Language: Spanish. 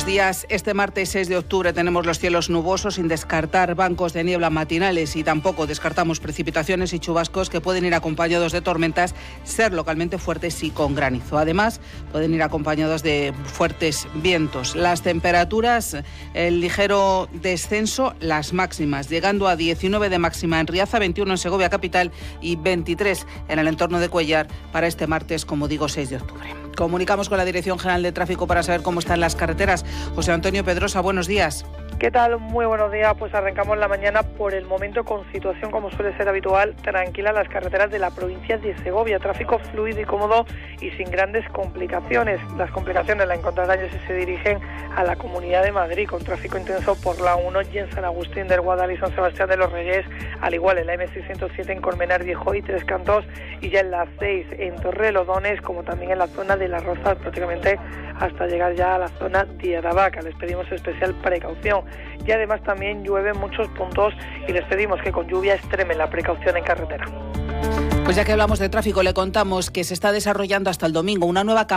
días. Este martes 6 de octubre tenemos los cielos nubosos, sin descartar bancos de niebla matinales, y tampoco descartamos precipitaciones y chubascos que pueden ir acompañados de tormentas, ser localmente fuertes y con granizo. Además, pueden ir acompañados de fuertes vientos. Las temperaturas, el ligero descenso, las máximas, llegando a 19 de máxima en Riaza, 21 en Segovia capital y 23 en el entorno de Cuéllar para este martes, como digo, 6 de octubre. Comunicamos con la Dirección General de Tráfico para saber cómo están las carreteras. José Antonio Pedrosa, buenos días. ¿Qué tal? Muy buenos días. Pues arrancamos la mañana por el momento con situación, como suele ser habitual, tranquila en las carreteras de la provincia de Segovia. Tráfico fluido y cómodo y sin grandes complicaciones. Las complicaciones las encontrarán ya si se dirigen a la Comunidad de Madrid, con tráfico intenso por la 1 y en San Agustín del Guadal y San Sebastián de los Reyes, al igual en la M607 en Colmenar Viejo y Tres Cantos, y ya en la 6 en Torrelodones, como también en la zona de Las Rozas, prácticamente hasta llegar ya a la zona de Aravaca. Les pedimos especial precaución. Y además también llueve en muchos puntos y les pedimos que con lluvia extremen la precaución en carretera. Pues ya que hablamos de tráfico, le contamos que se está desarrollando hasta el domingo una nueva campaña